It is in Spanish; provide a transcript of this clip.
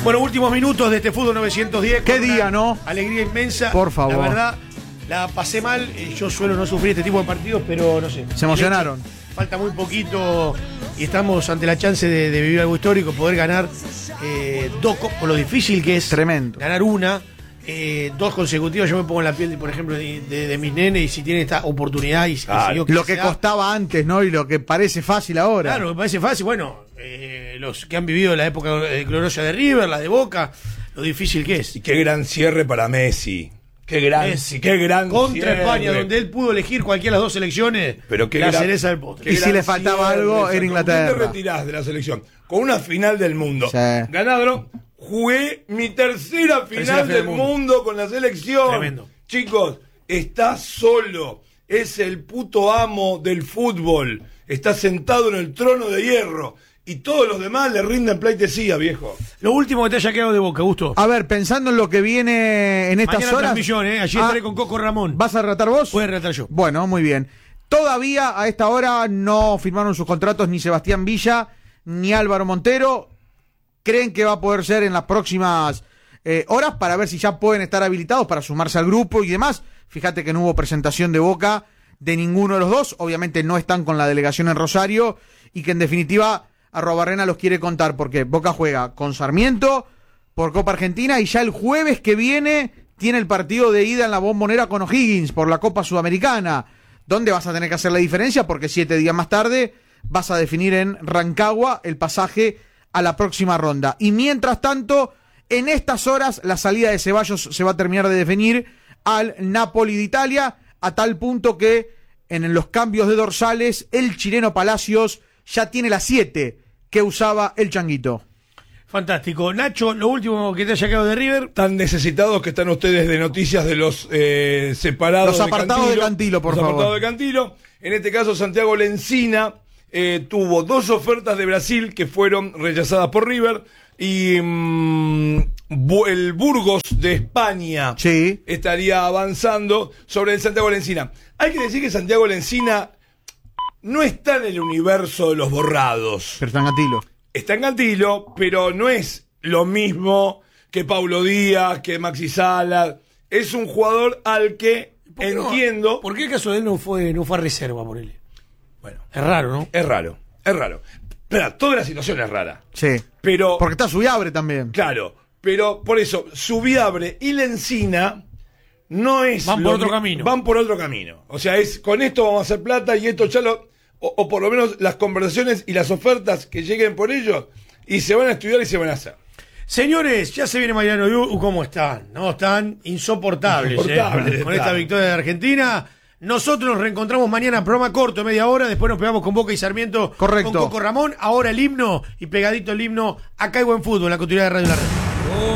Bueno, últimos minutos de este fútbol 910. Qué día, ¿no? Alegría inmensa. Por favor. La verdad, la pasé mal. Yo suelo no sufrir este tipo de partidos, pero no sé. Se emocionaron. Falta muy poquito y estamos ante la chance de vivir algo histórico, poder ganar dos, con lo difícil que es. Tremendo. Ganar una. Dos consecutivos. Yo me pongo en la piel, por ejemplo, de mis nenes, y si tienen esta oportunidad y lo que costaba antes, ¿no? Y lo que parece fácil ahora. Claro, me parece fácil. Bueno, los que han vivido la época gloriosa de River, la de Boca, lo difícil que es. Y qué gran cierre para Messi. Qué gran contra cierre. España, donde él pudo elegir cualquiera de las dos selecciones. Pero qué la gran, cereza del postre. Y si le faltaba algo, era Inglaterra. ¿Con qué te retirás de la selección? Con una final del mundo. Sí. Ganaron. Jugué mi tercera final del mundo con la selección. Tremendo. Chicos, está solo. Es el puto amo del fútbol. Está sentado en el trono de hierro. Y todos los demás le rinden pleitesía, viejo. Lo último que te haya quedado de Boca, Gusto. A ver, pensando en lo que viene en estas Mañana horas. transmisión, Allí estaré con Coco Ramón. ¿Vas a relatar vos? Voy a relatar yo. Bueno, muy bien. Todavía a esta hora no firmaron sus contratos ni Sebastián Villa ni Álvaro Montero. Creen que va a poder ser en las próximas horas para ver si ya pueden estar habilitados para sumarse al grupo y demás. Fíjate que no hubo presentación de Boca de ninguno de los dos. Obviamente no están con la delegación en Rosario y que en definitiva Arrobarrena los quiere contar porque Boca juega con Sarmiento por Copa Argentina y ya el jueves que viene tiene el partido de ida en la Bombonera con O'Higgins por la Copa Sudamericana, donde vas a tener que hacer la diferencia porque 7 días más tarde vas a definir en Rancagua el pasaje a la próxima ronda. Y mientras tanto, en estas horas, la salida de Ceballos se va a terminar de definir al Napoli de Italia, a tal punto que en los cambios de dorsales, el chileno Palacios ya tiene la 7 que usaba el Changuito. Fantástico. Nacho, lo último que te haya quedado de River. Tan necesitados que están ustedes de noticias de los separados. Los apartados de Cantilo, por favor. Los apartados de Cantilo. En este caso, Santiago Lencina tuvo 2 ofertas de Brasil que fueron rechazadas por River. Y el Burgos de España estaría avanzando sobre el Santiago Lencina. Hay que decir que Santiago Lencina no está en el universo de los borrados. Pero está en Cantilo. Está en Cantilo, pero no es lo mismo que Paulo Díaz, que Maxi Salas. Es un jugador al que entiendo. ¿Por qué el caso de él no fue a reserva por él? Bueno, es raro, ¿no? Es raro. Pero toda la situación es rara. Sí. Pero porque está Subiabre también. Claro, pero por eso, Subiabre y Lencina no es. Van por otro camino. Van por otro camino. O sea, es con esto vamos a hacer plata y esto ya lo. O por lo menos las conversaciones y las ofertas que lleguen por ellos y se van a estudiar y se van a hacer. Señores, ya se viene Mariano Yu. ¿Cómo están? No, están insoportables. Con esta victoria de Argentina. Nosotros nos reencontramos mañana, programa corto, media hora. Después nos pegamos con Boca y Sarmiento. Correcto. Con Coco Ramón. Ahora el himno y pegadito el himno. Acá hay buen fútbol, la continuidad de Radio La Red.